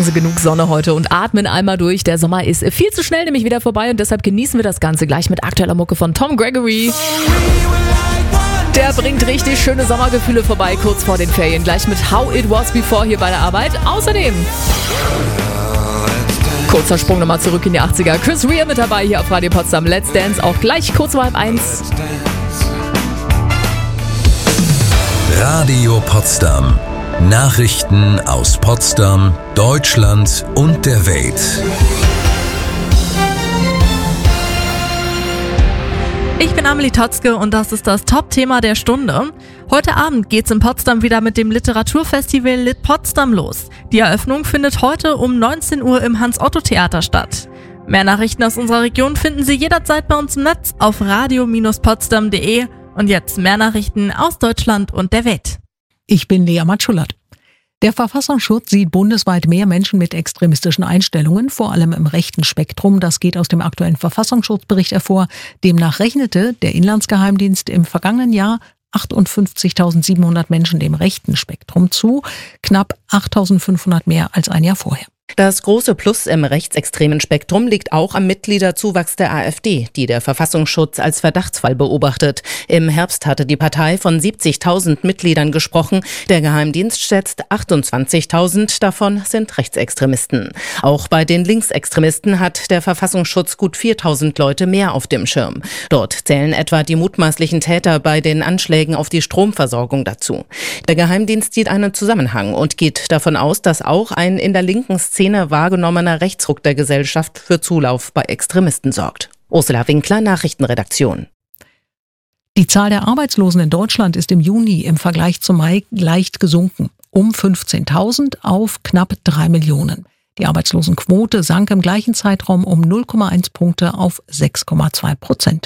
Also genug Sonne heute und atmen einmal durch. Der Sommer ist viel zu schnell nämlich wieder vorbei und deshalb genießen wir das Ganze gleich mit aktueller Mucke von Tom Gregory. Der bringt richtig schöne Sommergefühle vorbei, kurz vor den Ferien. Gleich mit How It Was Before hier bei der Arbeit. Außerdem kurzer Sprung nochmal zurück in die 80er. Chris Rea mit dabei hier auf Radio Potsdam. Let's Dance auch gleich kurz vor 12:30. Radio Potsdam. Nachrichten aus Potsdam, Deutschland und der Welt. Ich bin Amelie Totzke und das ist das Top-Thema der Stunde. Heute Abend geht's in Potsdam wieder mit dem Literaturfestival Lit Potsdam los. Die Eröffnung findet heute um 19 Uhr im Hans-Otto-Theater statt. Mehr Nachrichten aus unserer Region finden Sie jederzeit bei uns im Netz auf radio-potsdam.de. Und jetzt mehr Nachrichten aus Deutschland und der Welt. Ich bin Lea Matschulat. Der Verfassungsschutz sieht bundesweit mehr Menschen mit extremistischen Einstellungen, vor allem im rechten Spektrum. Das geht aus dem aktuellen Verfassungsschutzbericht hervor. Demnach rechnete der Inlandsgeheimdienst im vergangenen Jahr 58.700 Menschen dem rechten Spektrum zu, knapp 8.500 mehr als ein Jahr vorher. Das große Plus im rechtsextremen Spektrum liegt auch am Mitgliederzuwachs der AfD, die der Verfassungsschutz als Verdachtsfall beobachtet. Im Herbst hatte die Partei von 70.000 Mitgliedern gesprochen. Der Geheimdienst schätzt 28.000, davon sind Rechtsextremisten. Auch bei den Linksextremisten hat der Verfassungsschutz gut 4.000 Leute mehr auf dem Schirm. Dort zählen etwa die mutmaßlichen Täter bei den Anschlägen auf die Stromversorgung dazu. Der Geheimdienst sieht einen Zusammenhang und geht davon aus, dass auch ein in der linken Szene wahrgenommener Rechtsruck der Gesellschaft für Zulauf bei Extremisten sorgt. Ursula Winkler, Nachrichtenredaktion. Die Zahl der Arbeitslosen in Deutschland ist im Juni im Vergleich zum Mai leicht gesunken. Um 15.000 auf knapp 3 Millionen. Die Arbeitslosenquote sank im gleichen Zeitraum um 0,1 Punkte auf 6,2%.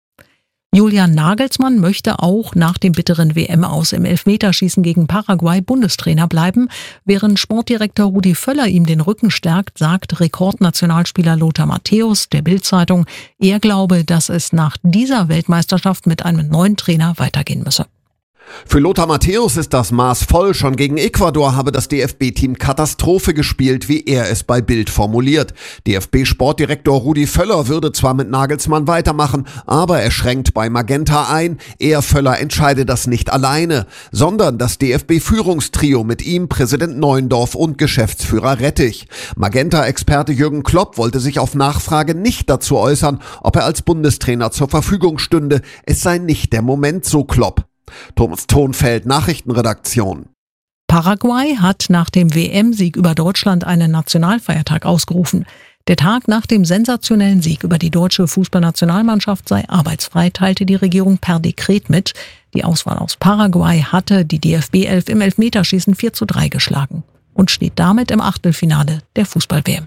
Julian Nagelsmann möchte auch nach dem bitteren WM-Aus im Elfmeterschießen gegen Paraguay Bundestrainer bleiben. Während Sportdirektor Rudi Völler ihm den Rücken stärkt, sagt Rekordnationalspieler Lothar Matthäus der Bild-Zeitung, er glaube, dass es nach dieser Weltmeisterschaft mit einem neuen Trainer weitergehen müsse. Für Lothar Matthäus ist das Maß voll. Schon gegen Ecuador habe das DFB-Team Katastrophe gespielt, wie er es bei Bild formuliert. DFB-Sportdirektor Rudi Völler würde zwar mit Nagelsmann weitermachen, aber er schränkt bei Magenta ein. Er, Völler, entscheide das nicht alleine, sondern das DFB-Führungstrio mit ihm, Präsident Neuendorf und Geschäftsführer Rettich. Magenta-Experte Jürgen Klopp wollte sich auf Nachfrage nicht dazu äußern, ob er als Bundestrainer zur Verfügung stünde. Es sei nicht der Moment, so Klopp. Thomas Thonfeld, Nachrichtenredaktion. Paraguay hat nach dem WM-Sieg über Deutschland einen Nationalfeiertag ausgerufen. Der Tag nach dem sensationellen Sieg über die deutsche Fußballnationalmannschaft sei arbeitsfrei, teilte die Regierung per Dekret mit. Die Auswahl aus Paraguay hatte die DFB 11 im Elfmeterschießen 4:3 geschlagen und steht damit im Achtelfinale der Fußball-WM.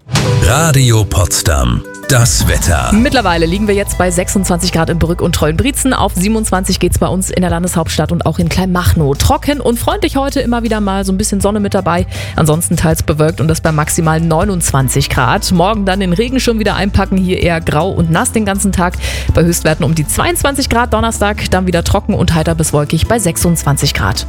Radio Potsdam. Das Wetter. Mittlerweile liegen wir jetzt bei 26 Grad in Brück und Treuenbrietzen. Auf 27 geht's bei uns in der Landeshauptstadt und auch in Kleinmachnow. Trocken und freundlich heute, immer wieder mal so ein bisschen Sonne mit dabei. Ansonsten teils bewölkt und das bei maximal 29 Grad. Morgen dann den Regenschirm wieder einpacken. Hier eher grau und nass den ganzen Tag. Bei Höchstwerten um die 22 Grad Donnerstag. Dann wieder trocken und heiter bis wolkig bei 26 Grad.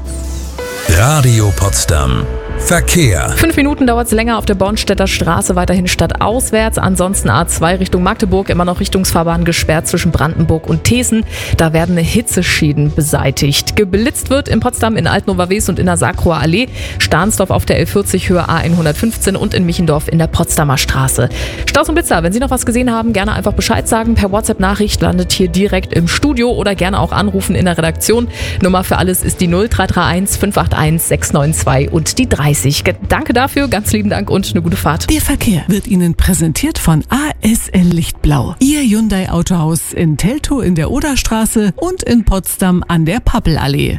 Radio Potsdam. Verkehr. 5 Minuten dauert es länger auf der Bornstedter Straße, weiterhin stadtauswärts. Ansonsten A2 Richtung Magdeburg, immer noch Richtungsfahrbahn gesperrt zwischen Brandenburg und Thesen. Da werden Hitzeschäden beseitigt. Geblitzt wird in Potsdam in Altnova-Wes und in der Sakroer Allee, Stahnsdorf auf der L40 Höhe A115 und in Michendorf in der Potsdamer Straße. Staus und Blitzer, wenn Sie noch was gesehen haben, gerne einfach Bescheid sagen. Per WhatsApp-Nachricht landet hier direkt im Studio oder gerne auch anrufen in der Redaktion. Nummer für alles ist die 0331 581 692 und die 30. Danke dafür, ganz lieben Dank und eine gute Fahrt. Der Verkehr wird Ihnen präsentiert von ASL Lichtblau. Ihr Hyundai Autohaus in Teltow in der Oderstraße und in Potsdam an der Pappelallee.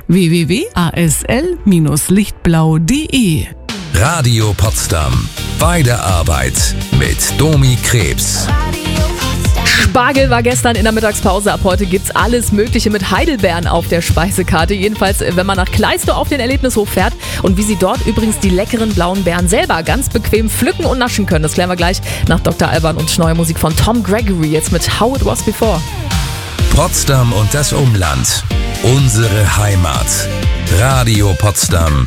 www.asl-lichtblau.de. Radio Potsdam. Bei der Arbeit mit Domi Krebs. Spargel war gestern in der Mittagspause. Ab heute gibt's alles Mögliche mit Heidelbeeren auf der Speisekarte. Jedenfalls, wenn man nach Kleistow auf den Erlebnishof fährt. Und wie Sie dort übrigens die leckeren blauen Beeren selber ganz bequem pflücken und naschen können. Das klären wir gleich nach Dr. Alban und neuer Musik von Tom Gregory. Jetzt mit How It Was Before. Potsdam und das Umland. Unsere Heimat. Radio Potsdam.